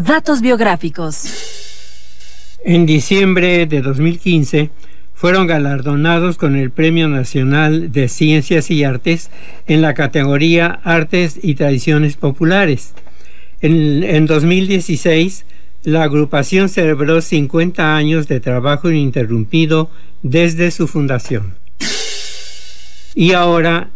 Datos biográficos. En diciembre de 2015 fueron galardonados con el Premio Nacional de Ciencias y Artes en la categoría Artes y Tradiciones Populares. En 2016, la agrupación celebró 50 años de trabajo ininterrumpido desde su fundación. Y ahora